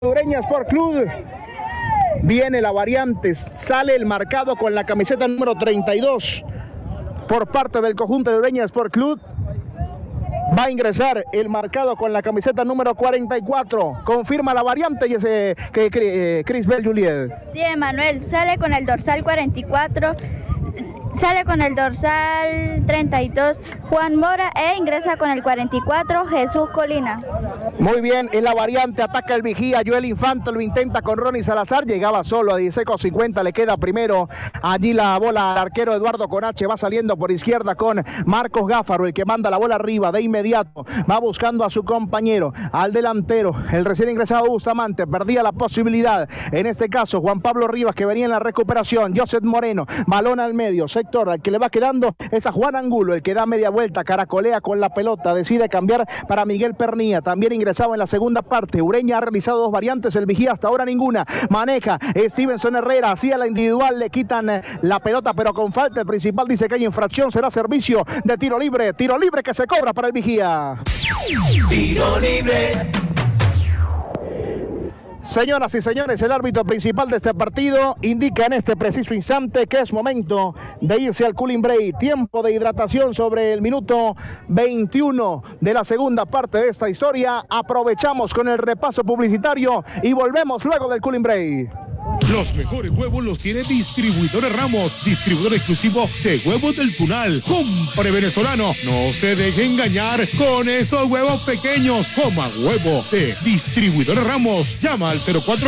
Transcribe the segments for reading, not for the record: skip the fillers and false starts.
Ureña Sport Club. Viene la variante, sale el marcado con la camiseta número 32 por parte del conjunto de Ureña Sport Club. Va a ingresar el marcado con la camiseta número 44. Confirma la variante y ese que Crisbel Juliet. Sí, Emanuel, sale con el dorsal 44. Sale con el dorsal 32 Juan Mora e ingresa con el 44 Jesús Colina. Muy bien, en la variante ataca el vigía Joel Infante, lo intenta con Ronnie Salazar, llegaba solo a 16,50, le queda primero allí la bola al arquero Eduardo Conache, va saliendo por izquierda con Marcos Gáfaro, el que manda la bola arriba de inmediato, va buscando a su compañero, al delantero, el recién ingresado Bustamante, perdía la posibilidad, en este caso Juan Pablo Rivas que venía en la recuperación, Joseph Moreno, balón al medio, sector al que le va quedando es a Juan Angulo, el que da media vuelta, caracolea con la pelota, decide cambiar para Miguel Pernía, también ingresado en la segunda parte. Ureña ha realizado dos variantes, el vigía hasta ahora ninguna. Maneja Stevenson Herrera, hacía la individual, le quitan la pelota, pero con falta. El principal dice que hay infracción, será servicio de tiro libre que se cobra para el vigía. Tiro libre. Señoras y señores, el árbitro principal de este partido indica en este preciso instante que es momento de irse al cooling break. Tiempo de hidratación sobre el minuto 21 de la segunda parte de esta historia. Aprovechamos con el repaso publicitario y volvemos luego del cooling break. Los mejores huevos los tiene Distribuidores Ramos, distribuidor exclusivo de huevos del Tunal. Compre venezolano, no se deje engañar con esos huevos pequeños. Coma huevo de Distribuidores Ramos. Llama al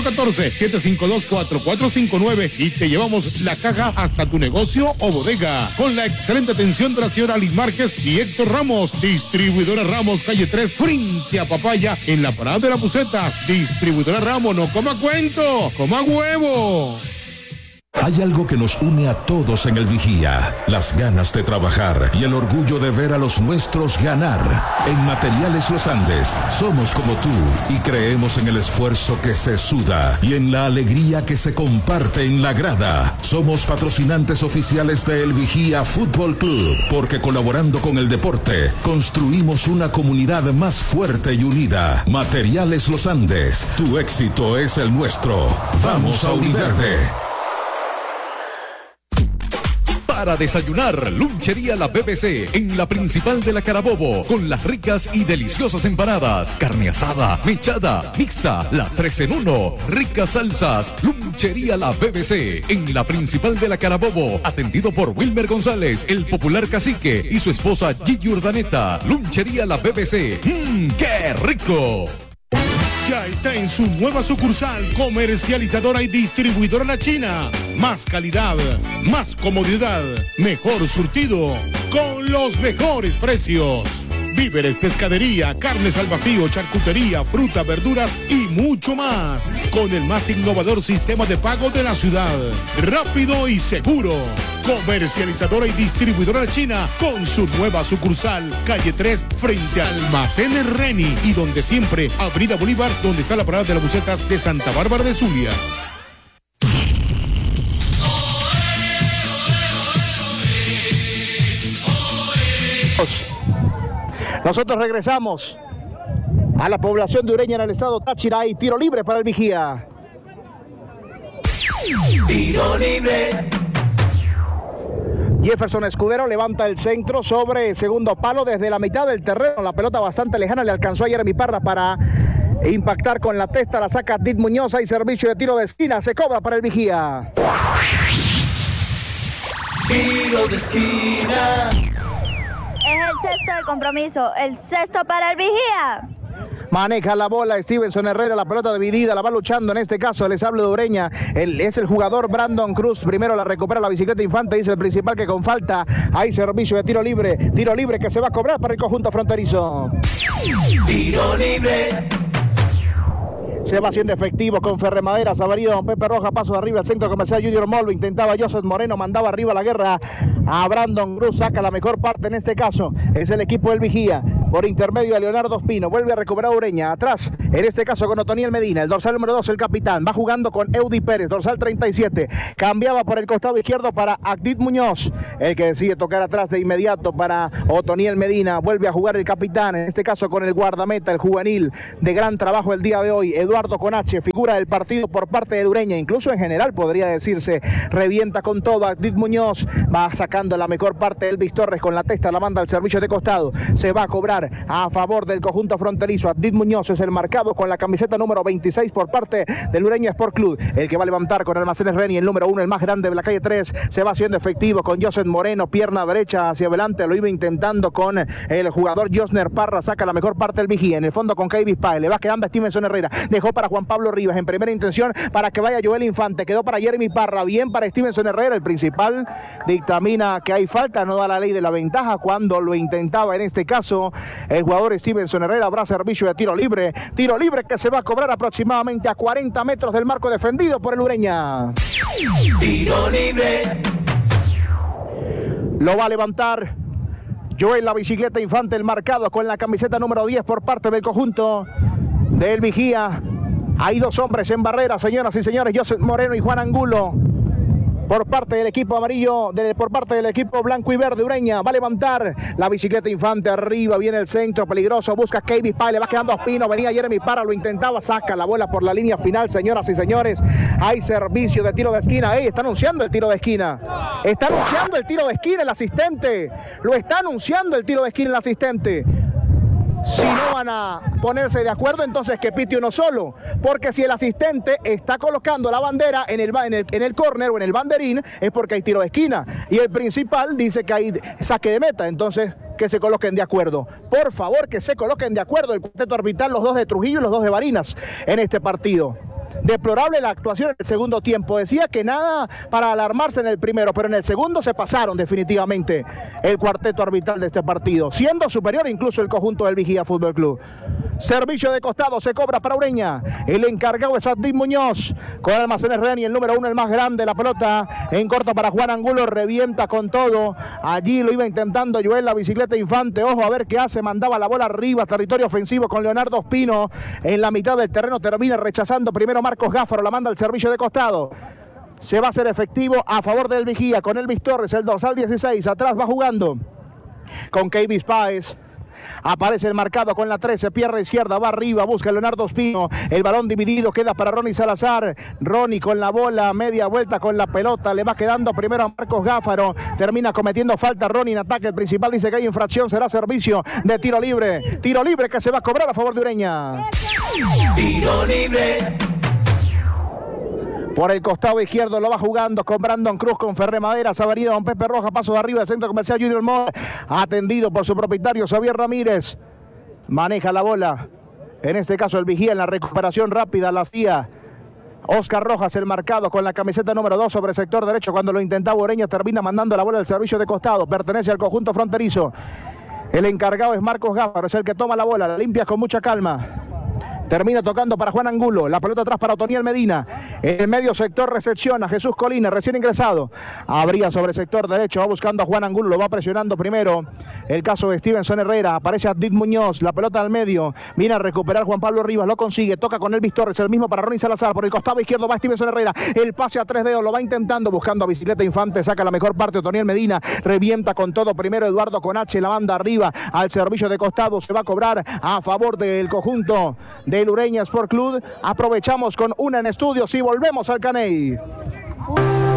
0414-752-4459 y te llevamos la caja hasta tu negocio o bodega. Con la excelente atención de la señora Liz Márquez y Héctor Ramos. Distribuidores Ramos, calle 3, frente a Papaya, en la parada de la Buceta. Distribuidores Ramos, no coma cuento, coma huevo. Hay algo que nos une a todos en el Vigía, las ganas de trabajar y el orgullo de ver a los nuestros ganar. En Materiales Los Andes somos como tú y creemos en el esfuerzo que se suda y en la alegría que se comparte en la grada. Somos patrocinantes oficiales de El Vigía Fútbol Club, porque colaborando con el deporte, construimos una comunidad más fuerte y unida. Materiales Los Andes, tu éxito es el nuestro. Vamos a Univerde. Para desayunar, Lunchería La BBC, en la principal de la Carabobo, con las ricas y deliciosas empanadas, carne asada, mechada, mixta, la 3 en 1, ricas salsas. Lunchería La BBC, en la principal de la Carabobo, atendido por Wilmer González, el popular cacique, y su esposa Gigi Urdaneta. Lunchería La BBC, ¡qué rico! Ya está en su nueva sucursal, comercializadora y distribuidora La China. Más calidad, más comodidad, mejor surtido, con los mejores precios. Víveres, pescadería, carnes al vacío, charcutería, fruta, verduras y mucho más. Con el más innovador sistema de pago de la ciudad. Rápido y seguro. Comercializadora y distribuidora china con su nueva sucursal, calle 3, frente al Almacén Reni. Y donde siempre, Avenida Bolívar, donde está la parada de las bucetas de Santa Bárbara de Zulia. Nosotros regresamos a la población de Ureña en el estado Táchira y tiro libre para el vigía. Tiro libre. Jefferson Escudero levanta el centro sobre segundo palo desde la mitad del terreno. La pelota bastante lejana le alcanzó a Jeremy Parra para impactar con la testa. La saca Dit Muñoz. Hay servicio de tiro de esquina. Se cobra para el vigía. Tiro de esquina. Es el sexto del compromiso, el sexto para el vigía. Maneja la bola Stevenson Herrera, la pelota dividida, la va luchando en este caso, les hablo de Ureña, es el jugador Brandon Cruz, primero la recupera la bicicleta Infante, dice el principal que con falta hay servicio de tiro libre que se va a cobrar para el conjunto fronterizo. Tiro libre. Se va haciendo efectivo con Ferremaderas, avenido Don Pepe Roja, paso arriba al centro comercial Junior Mollo, intentaba Joseph Moreno, mandaba arriba la guerra a Brandon Cruz, saca la mejor parte en este caso, es el equipo del vigía. por intermedio de Leonardo Espino. Vuelve a recuperar Ureña. Atrás, en este caso con Otoniel Medina. El dorsal número 2, el capitán. Va jugando con Eudi Pérez, dorsal 37. Cambiaba por el costado izquierdo para Agdit Muñoz. El que decide tocar atrás de inmediato para Otoniel Medina. Vuelve a jugar el capitán, en este caso con el guardameta, el juvenil de gran trabajo el día de hoy. Eduardo Conache, figura del partido por parte de Ureña. Incluso en general podría decirse. Revienta con todo. Agdit Muñoz va sacando la mejor parte. Elvis Torres con la testa la manda al servicio de costado. Se va a cobrar a favor del conjunto fronterizo. Agdit Muñoz es el marcado con la camiseta número 26 por parte del Ureña Sport Club. El que va a levantar con Almacenes Reni, el número 1, el más grande de la calle 3. Se va haciendo efectivo con Joseph Moreno, pierna derecha hacia adelante. Lo iba intentando con el jugador Josner Parra. Saca la mejor parte del vigía. En el fondo con Keivis Páez. Le va quedando a Stevenson Herrera. Dejó para Juan Pablo Rivas en primera intención para que vaya Joel Infante. Quedó para Jeremy Parra. Bien para Stevenson Herrera. El principal dictamina que hay falta. No da la ley de la ventaja cuando lo intentaba en este caso el jugador Stevenson Herrera. Habrá servicio de tiro libre. Tiro libre que se va a cobrar aproximadamente a 40 metros del marco defendido por el Ureña. Tiro libre. Lo va a levantar Joel La Bicicleta Infante, el marcado con la camiseta número 10 por parte del conjunto del vigía. Hay dos hombres en barrera, señoras y señores, Joseph Moreno y Juan Angulo. Por parte del equipo amarillo, por parte del equipo blanco y verde Ureña. Va a levantar La Bicicleta Infante arriba, viene el centro, peligroso, busca Keivis Páez, le va quedando a Espino, venía Jeremy Parra, lo intentaba, saca la bola por la línea final, señoras y señores. Hay servicio de tiro de esquina, está anunciando el tiro de esquina. Está anunciando el tiro de esquina el asistente. Lo está anunciando el tiro de esquina el asistente. Si no van a ponerse de acuerdo, entonces que pite uno solo. Porque si el asistente está colocando la bandera en el córner o en el banderín, es porque hay tiro de esquina. Y el principal dice que hay saque de meta. Entonces, que se coloquen de acuerdo. Por favor, que se coloquen de acuerdo el cuarteto arbitral, los dos de Trujillo y los dos de Barinas en este partido. Deplorable la actuación en el segundo tiempo. Decía que nada para alarmarse en el primero, pero en el segundo se pasaron definitivamente el cuarteto arbitral de este partido, siendo superior incluso el conjunto del Vigía Fútbol Club. Servicio de costado, se cobra para Ureña. El encargado es Agdit Muñoz con Almacenes Reni, el número 1, el más grande. La pelota en corto para Juan Angulo, revienta con todo. Allí lo iba intentando Joel La Bicicleta Infante. Ojo a ver qué hace, mandaba la bola arriba, territorio ofensivo con Leonardo Espino. En la mitad del terreno termina rechazando primero Marcos Gáfaro, la manda al servicio de costado. Se va a hacer efectivo a favor del Vigía con Elvis Torres, el dorsal 16. Atrás va jugando con Keivis Páez. Aparece el marcado con la 13, pierna izquierda, va arriba, busca Leonardo Espino, el balón dividido, queda para Ronnie Salazar. Ronnie con la bola, media vuelta con la pelota, le va quedando primero a Marcos Gáfaro, termina cometiendo falta Ronnie en ataque, el principal dice que hay infracción, será servicio de tiro libre que se va a cobrar a favor de Ureña. Tiro libre. Por el costado izquierdo lo va jugando con Brandon Cruz, con Ferré Madera, Sabarino, Don Pepe Roja, paso de arriba del centro comercial Junior Mall, atendido por su propietario Xavier Ramírez. Maneja la bola, en este caso el Vigía en la recuperación rápida, la hacía Oscar Rojas, el marcado con la camiseta número 2 sobre el sector derecho. Cuando lo intentaba Ureña, termina mandando la bola al servicio de costado, pertenece al conjunto fronterizo. El encargado es Marcos Gáfaro, es el que toma la bola, la limpia con mucha calma. Termina tocando para Juan Angulo, la pelota atrás para Otoniel Medina. En el medio sector recepciona Jesús Colina, recién ingresado. Abría sobre el sector derecho, va buscando a Juan Angulo, lo va presionando primero. El caso de Stevenson Herrera, aparece Agdit Muñoz, la pelota al medio. Viene a recuperar Juan Pablo Rivas, lo consigue, toca con Elvis Torres, el mismo para Ronnie Salazar. Por el costado izquierdo va Stevenson Herrera, el pase a 3 dedos, lo va intentando, buscando a Bicicleta Infante, saca la mejor parte Otoniel Medina, revienta con todo primero Eduardo Conache, la banda arriba al servicio de costado, se va a cobrar a favor del conjunto del Ureña Sport Club. Aprovechamos con una en estudios y volvemos al Caney.